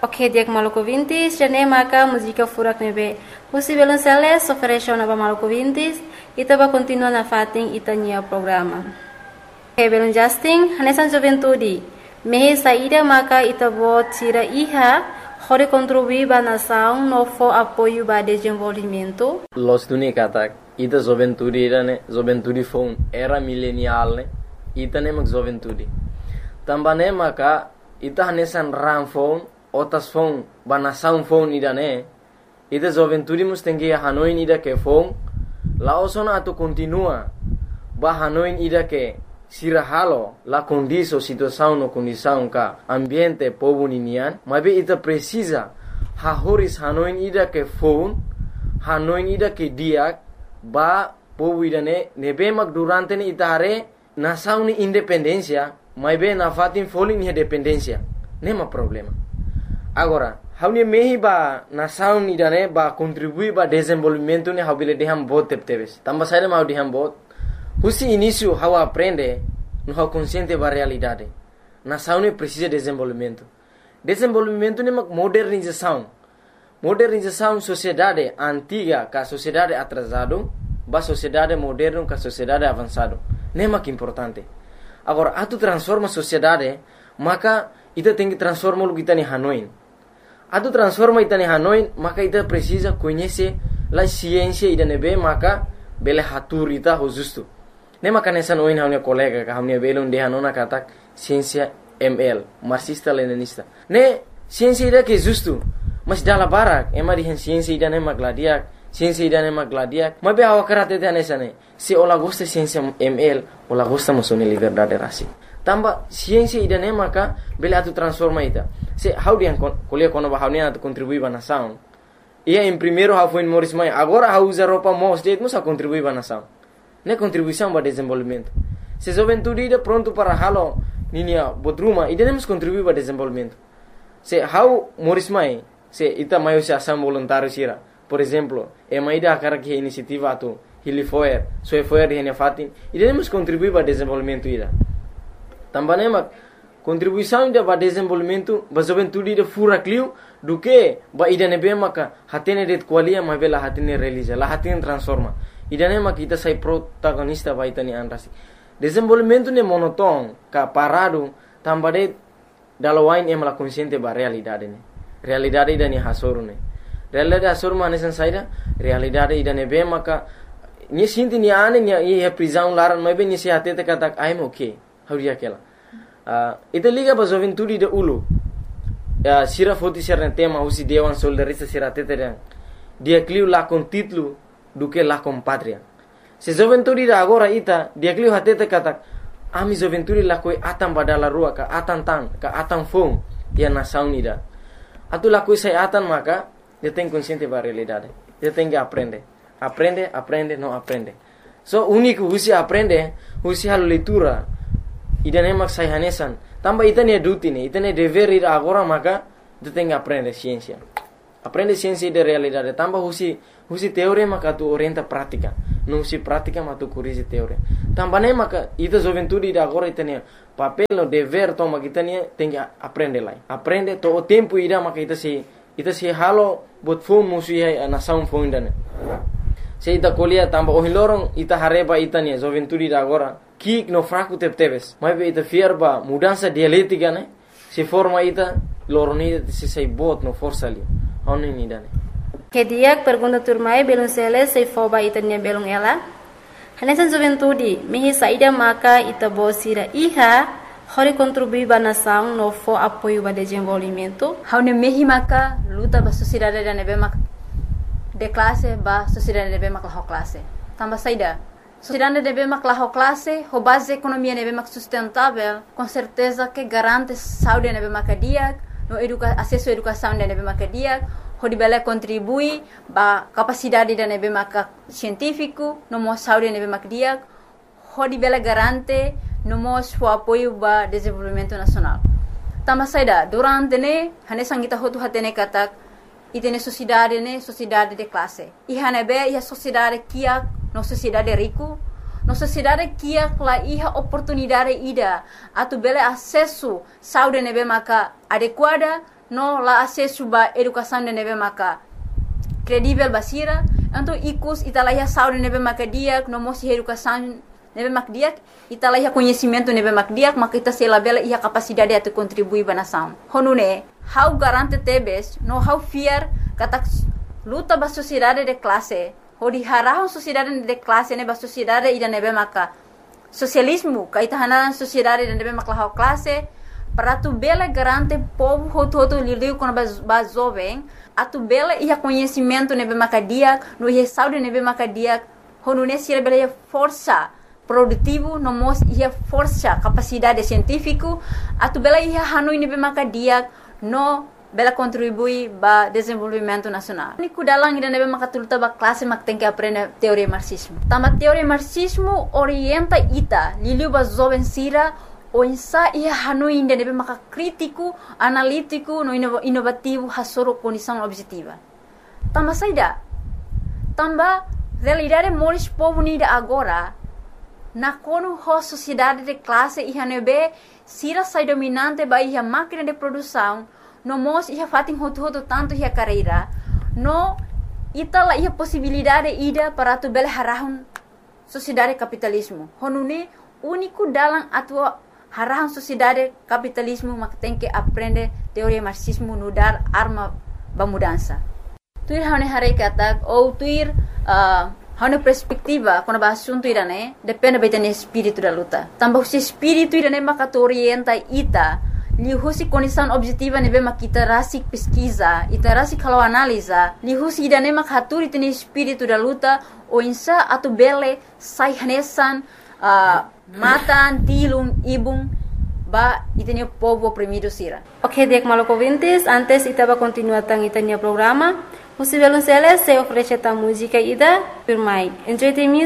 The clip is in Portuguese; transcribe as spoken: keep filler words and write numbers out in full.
Ok, dia Maluku Vintis, jane maka música furak nebe. Husi Belonceles ofereceu na Maluku Vintis, ita ba continua na fating ita nia programa. Ok, Belon Justin, hanesan juventude. Mehe saída maka ita bo tira iha, hore contribuir ba nação no fo apoio ba desenvolvimento. Los duni katak, ita juventude ira ne, juventude phone era millennial ne, ita ne mak juventude. Tambane maka ita hanesan ram phone, otas phone ba nação phone ida ne, ita juventude mus tengi Hanoi ida ke phone, laosona atu continua ba Hanoi ida ke sira halo la condição situação no condição ka ambiente povo ninian, mas ita precisa ha horis Hanoi ida ke phone, Hanoi ida ke diak ba povo ida ne nebe mak durante ni ita hare nação ni independência, mas be na fatin folin ni dependência, nema problema. Agora, haunia mehi ba nação ida ne ba contribuir ba desenvolvimento ni habile deham bot tepteves. Tamba saída mau deham bot. Husi início how aprende no how consciente ba realidade. Nação ne precisa de desenvolvimento. Desenvolvimento ne mak modernização. Modernização sociedade antiga ka sociedade atrasado, ba sociedade moderno ka sociedade avançado. Ne mak importante. Agora, atu transforma sociedade, maka ita tem que transformar o que está em Hanoi. Atu transforma ita em Hanoi, maka ita precisa conhecer a ciência ida nebe, maka bele hatur ita ho justo. Ne maka nessa noin haunia colega ka haunia belon de hanona katak ciência M L, marxista leninista. Ne ciência ida que justo, mas dala barak, ema di ciência ida ne magladiak, ciência ida ne magladiak. Mas be awa karate te nessa ne. Se ola gosta ciência M L, ola gosta mosone liberdade rasi. Tamba ciência ida ne maka bele atu transforma ita. Se how dia kuliah kono ba haunia atu contribui ba nação. Ia em primeiro how foi Morris Mai, agora how usa roupa mos de musa contribui ba nação. Ne contribuição ba desenvolvimento. Se juventude ida pronto para halo ninia bodruma, ida nemos contribui ba desenvolvimento. Se how Morris Mai, se ita maio se ação voluntário sira. Por exemplo, e mai da cara que iniciativa atu Hili Foer, Soe Foer di hene fatin, ida nemos contribui ba desenvolvimento ida. Tambane mak contribuição ida ba desenvolvimento ba juventude ida fura clio do que ba ida nebe maka hatene det qualia ma bela hatene realiza, la hatene transforma. Ida ne mak ita sai protagonista ba ita ni anrasi. Desenvolvimento ne monoton ka parado tambade dalawain em la consciente ba realidade ne. Realidade ida ni hasoru ne. Realidade hasoru manesan saida, realidade ida nebe maka ni sinti ni ane ni e prisão laran ma be ni se hatete katak I'm okay. Hauria kela. Uh, ita liga ba juventude de ulu. Uh, sira foti sira tema usi dewan soldarista sira teteren. Dia cliu la con titlu do que la com patria. Se juventude de agora ita dia cliu hatete katak ami juventude la koi atan badala rua ka atan tang ka atan fong dia nação ida. Atu la koi sai atan maka dia tem consciente ba realidade. Dia tem que aprender. Aprende, aprende, não aprende. So único usi aprende, usi hal leitura. Ida nemak sai hanesan. Tamba ita ne duty ne, ita ne dever ir agora maka tu tem que aprender ciência. Aprende ciência de realidade. Tamba husi husi teoria maka tu orienta prática. Não husi prática maka tu corrige teoria. Tamba ne maka ita juventude de agora ita ne papel no dever toma kita ne tem que aprender lá. Aprende to o tempo ida maka ita se ita se halo bot phone musi ai nação phone dane. Se ita colia tamba o hilorong ita hareba ita ne juventude de agora kik no fraco tepteves. Mas ita fierba mudança dialética ne se forma ita loroni se sei bot no força ali. Hone ni dane. Que dia pergunta turmai belum sele sei foba ita ne belum ela. Hanesan juventude mehi saída maka ita bosira iha hore contribuir ba nação no fo apoio ba desenvolvimento. Haune mehi maka luta ba sociedade da nebe maka de classe ba sociedade nebe maka ho classe. Tamba saída sociedade nebe maka ho classe, ho base economia nebe maka sustentável, com certeza que garante saúde nebe maka dia, no educa acesso à educação nebe maka dia, ho dibele contribui ba capacidade da nebe maka científico, no mo saúde nebe maka dia, ho dibele garante no mo o apoio ba desenvolvimento nacional. Tamba saída durante ne hanesan kita hotu hatene katak itene sociedade ne sociedade de classe. Iha nebe iha sociedade kia no sociedade rico, no sociedade kia la iha oportunidade ida atu bele acesso saúde nebe maka adequada no la acesso ba educação de nebe maka credível basira, então icus italahia saúde nebe maka dia, no mosi educação nebe mak dia, italahia conhecimento nebe mak dia, maka ita se labela ia capacidade de contribuir ba nação. Honune, how garante tebes, no how fear kata luta ba sociedade de classe, hodi harahon sociedade de classe ne ba sociedade ida nebe maka socialismo, kaita hanan sociedade de nebe maka how classe, para tu bela garante povo hoto hoto liliu quando ba jovem, a tu bela ia conhecimento nebe maka dia, no ia saúde nebe maka dia, honune sira bela ia força produtivo, no mos ia força capacidade científico, a tu bela ia hanoi nebe maka dia, no bela contribui ba desenvolvimento nacional. Ni kudalang ida nebe maka tuluta ba classe mak tem que aprender teoria marxismo. Tama teoria marxismo orienta ita liliu ba jovem sira o insa ia hanoi ida nebe maka crítico, analítico, no inovativo hasoro condição objetiva. Tama saida. Tamba realidade moris povo nida agora na kono ho sociedade de classe ia nebe sira sai dominante ba ia máquina de produção no mos ia fatin hoto hoto tanto ia carreira no itala ia possibilidade ida para tu bela harahun sociedade capitalismo honune único dalam atua harahun sociedade capitalismo mak tem que aprender teoria marxismo no dar arma ba mudança tuir hane hare kata ou tuir uh, hane perspectiva quando ba assunto irane depende betane espírito da luta tambah se espírito irane maka orienta ita lihusi condição objetiva nebe makita rasik pesquisa ita rasik kalau analisa lihusi idane mak haturi tene espírito da luta o insa atu bele sai hanesan uh, matan tilung ibung ba itene povo oprimido sira. Ok, dek maloko vintis, antes itaba continuar tang itanya programa. Musivelun sele se ofrece ta música ida, firmai. Enjoy the music.